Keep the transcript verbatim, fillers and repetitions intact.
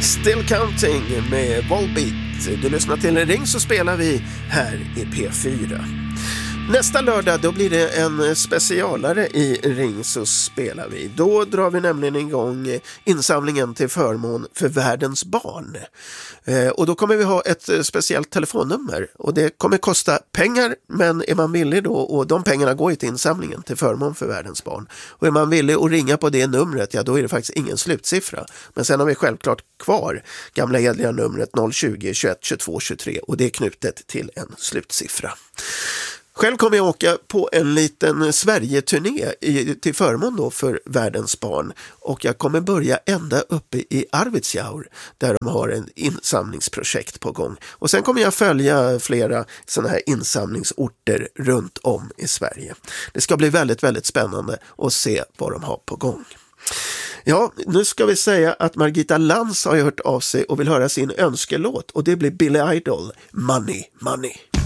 Still Counting med Volbeat. Du lyssnar till en ring så spelar vi här i P fyra. Nästa lördag då blir det en specialare i ring så spelar vi. Då drar vi nämligen igång insamlingen till förmån för världens barn. Eh, och då kommer vi ha ett speciellt telefonnummer och det kommer kosta pengar, men är man villig då, och de pengarna går ju till insamlingen till förmån för världens barn. Och är man villig att ringa på det numret, ja då är det faktiskt ingen slutsiffra. Men sen har vi självklart kvar gamla hedliga numret noll tjugo, tjugoett, tjugotvå, tjugotre och det är knutet till en slutsiffra. Själv kommer jag åka på en liten Sverige-turné i, till förmån då för världens barn, och jag kommer börja ända uppe i Arvidsjaur där de har en insamlingsprojekt på gång. Och sen kommer jag följa flera sådana här insamlingsorter runt om i Sverige. Det ska bli väldigt, väldigt spännande att se vad de har på gång. Ja, nu ska vi säga att Margita Lantz har hört av sig och vill höra sin önskelåt, och det blir Billy Idol, Money, Money.